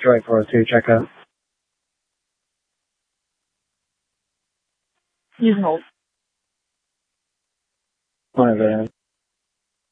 Detroit 402, check out. You can hold. One of them.